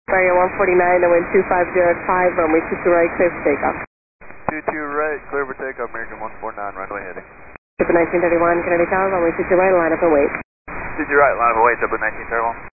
Area 149, the wind 2505, runway 22 right, clear for takeoff. 22 right, clear for takeoff, American 149, runway heading. Triple 1931, Kennedy Tower, runway 22 right, line up and wait. 22 right, line up and wait, Triple 1931.